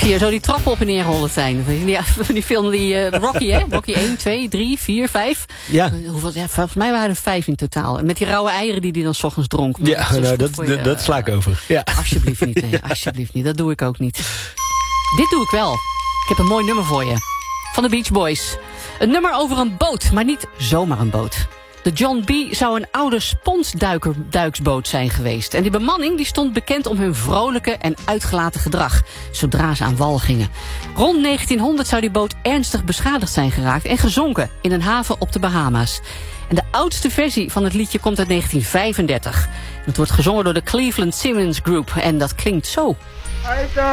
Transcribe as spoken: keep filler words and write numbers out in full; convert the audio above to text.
zie je zo die trappen op en neer rollen zijn. Die, die film, die uh, Rocky, hè? Rocky één, twee, drie, vier, vijf. Ja. Hoeveel, ja, volgens mij waren er vijf in totaal. Met die rauwe eieren die hij dan 's ochtends dronk. Ja, dat, nou, dat, je, dat sla ik over. Ja. Alsjeblieft niet, nee, alsjeblieft niet. Dat doe ik ook niet. Dit doe ik wel. Ik heb een mooi nummer voor je. Van de Beach Boys. Een nummer over een boot, maar niet zomaar een boot. De John B. zou een oude sponsduiksboot zijn geweest. En die bemanning die stond bekend om hun vrolijke en uitgelaten gedrag, zodra ze aan wal gingen. Rond negentienhonderd zou die boot ernstig beschadigd zijn geraakt en gezonken in een haven op de Bahama's. En de oudste versie van het liedje komt uit negentien vijfendertig. Het wordt gezongen door de Cleveland Simmons Group en dat klinkt zo.